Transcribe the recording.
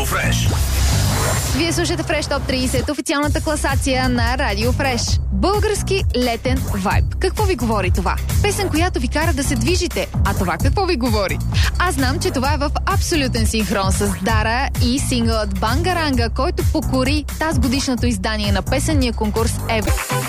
Фреш. Вие слушате Фреш Топ 30, официалната класация на Радио Фреш. Български летен вайб. Какво ви говори това? Песен, която ви кара да се движите. А това какво ви говори? Аз знам, че това е в абсолютен синхрон с Дара и синглът Бангаранга, който покори тази годишното издание на песенния конкурс Евро.